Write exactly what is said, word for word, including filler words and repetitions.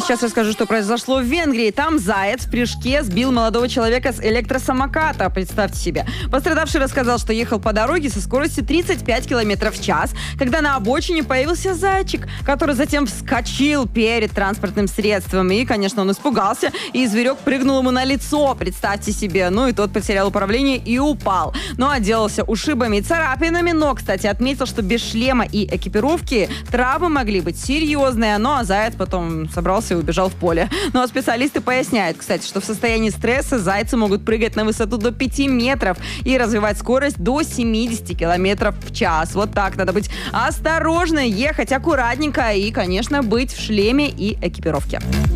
сейчас расскажу, что произошло в Венгрии. Там заяц в прыжке сбил молодого человека с электросамоката. Представьте себе. Пострадавший рассказал, что ехал по дороге со скоростью тридцать пять километров в час, когда на обочине появился зайчик, который затем вскочил перед транспортным средством. И, конечно, он испугался, и зверек прыгнул ему на лицо. Представьте себе. Ну и тот потерял управление и упал. Ну, отделался ушибами и царапинами, но, кстати, отметил, что без шлема и экипировки травмы могли быть серьезные. Ну, а заяц потом собрался и убежал в поле. Ну, а специалисты поясняют, кстати, что в состоянии стресса зайцы могут прыгать на высоту до пяти метров и развивать скорость до семидесяти километров в час. Вот так надо быть осторожно, ехать аккуратненько и, конечно, быть в шлеме и экипировке.